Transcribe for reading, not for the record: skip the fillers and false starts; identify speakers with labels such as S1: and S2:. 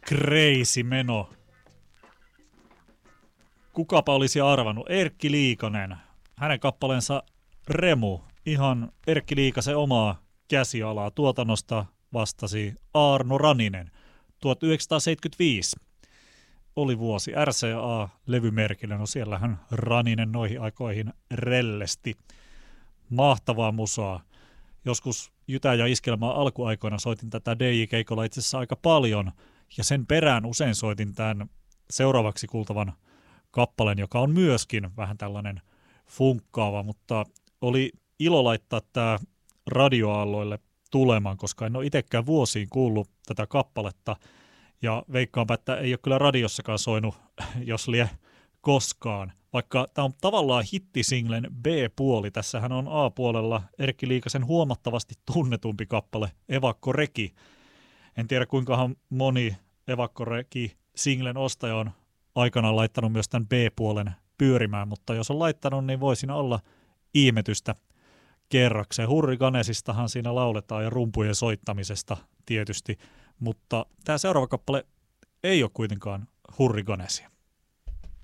S1: crazy meno. Kukapa olisi arvannut? Erkki Liikanen. Hänen kappaleensa Remu. Ihan Erkki Liikasen omaa käsialaa. Tuotannosta vastasi Aarno Raninen. 1975 oli vuosi. RCA-levymerkillä. No siellähän Raninen noihin aikoihin rellesti. Mahtavaa musaa. Joskus Jytä ja Iskelmaa alkuaikoina soitin tätä DJ-keikolla itse asiassa aika paljon. Ja sen perään usein soitin tämän seuraavaksi kuultavan kappaleen, joka on myöskin vähän tällainen funkkaava, mutta oli ilo laittaa tämä radioaalloille tulemaan, koska en ole itsekään vuosiin kuullut tätä kappaletta, ja veikkaanpä, että ei ole kyllä radiossakaan soinut, jos lie koskaan, vaikka tämä on tavallaan hittisinglen B-puoli. Tässähän on A-puolella Erkki Liikasen huomattavasti tunnetumpi kappale Evakko Reki. En tiedä kuinkahan moni Evakko Reki singlen ostaja on aikanaan laittanut myös tämän B-puolen pyörimään, mutta jos on laittanut, niin voi siinä olla ihmetystä kerrakseen. Hurriganesistahan siinä lauletaan ja rumpujen soittamisesta tietysti, mutta tämä seuraava kappale ei ole kuitenkaan Hurriganesia.